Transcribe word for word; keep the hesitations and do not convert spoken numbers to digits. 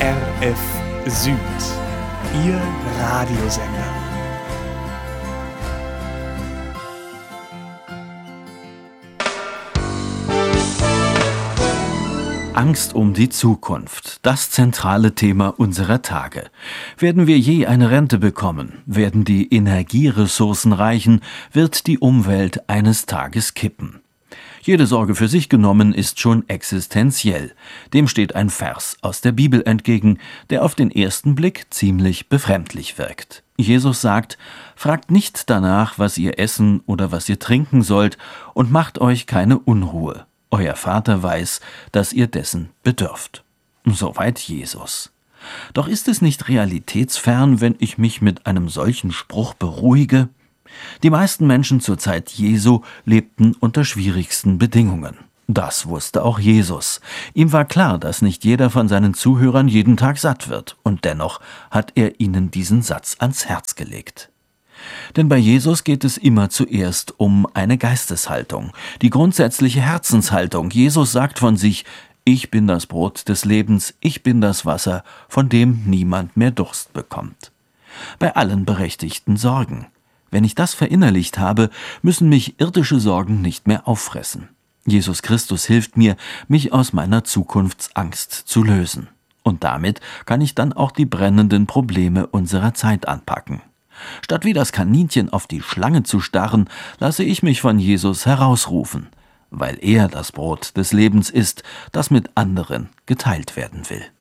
R F Süd, Ihr Radiosender. Angst um die Zukunft, das zentrale Thema unserer Tage. Werden wir je eine Rente bekommen? Werden die Energieressourcen reichen? Wird die Umwelt eines Tages kippen? Jede Sorge für sich genommen ist schon existenziell. Dem steht ein Vers aus der Bibel entgegen, der auf den ersten Blick ziemlich befremdlich wirkt. Jesus sagt: Fragt nicht danach, was ihr essen oder was ihr trinken sollt, und macht euch keine Unruhe. Euer Vater weiß, dass ihr dessen bedürft. Soweit Jesus. Doch ist es nicht realitätsfern, wenn ich mich mit einem solchen Spruch beruhige? Die meisten Menschen zur Zeit Jesu lebten unter schwierigsten Bedingungen. Das wusste auch Jesus. Ihm war klar, dass nicht jeder von seinen Zuhörern jeden Tag satt wird, und dennoch hat er ihnen diesen Satz ans Herz gelegt. Denn bei Jesus geht es immer zuerst um eine Geisteshaltung, die grundsätzliche Herzenshaltung. Jesus sagt von sich: Ich bin das Brot des Lebens, ich bin das Wasser, von dem niemand mehr Durst bekommt. Bei allen berechtigten Sorgen. Wenn ich das verinnerlicht habe, müssen mich irdische Sorgen nicht mehr auffressen. Jesus Christus hilft mir, mich aus meiner Zukunftsangst zu lösen. Und damit kann ich dann auch die brennenden Probleme unserer Zeit anpacken. Statt wie das Kaninchen auf die Schlange zu starren, lasse ich mich von Jesus herausrufen, weil er das Brot des Lebens ist, das mit anderen geteilt werden will.